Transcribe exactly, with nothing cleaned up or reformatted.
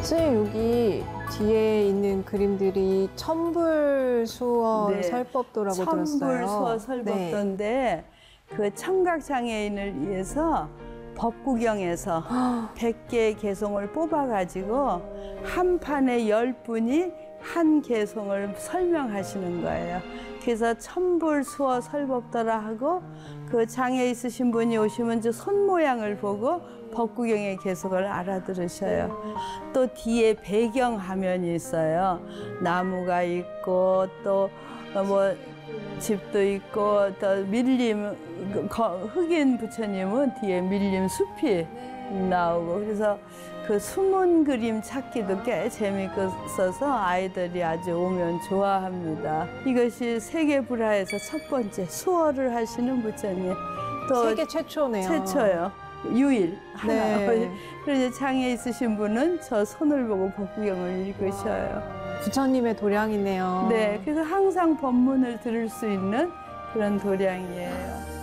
선생님, 여기 뒤에 있는 그림들이 천불수원 네. 설법도라고 들었어요. 천불수원 설법도인데 네. 그 청각장애인을 위해서 법구경에서 백 개의 개송을 뽑아가지고 한 판에 열 분이 한 개송을 설명하시는 거예요. 그래서 천불수원 설법도라 하고 그 장애 있으신 분이 오시면 저 손 모양을 보고 법구경의 개송을 알아들으셔요. 또 뒤에 배경 화면이 있어요. 나무가 있고 또 뭐 집도 있고 또 밀림 흑인 부처님은 뒤에 밀림 숲이 나오고 그래서 그 숨은 그림 찾기도 꽤 재밌어서 아이들이 아주 오면 좋아합니다. 이것이 세계 불화에서 첫 번째 수어를 하시는 부처님. 또 세계 최초네요. 최초요. 유일 하나. 네. 그래서 장애 있으신 분은 저 손을 보고 법구경을 읽으셔요. 부처님의 도량이네요. 네, 그래서 항상 법문을 들을 수 있는 그런 도량이에요.